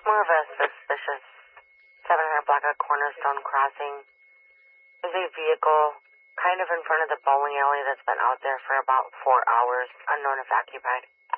More of a suspicious 700 block of Cornerstone Crossing. There's a vehicle kind of in front of the bowling alley that's been out there for about 4 hours, unknown if occupied.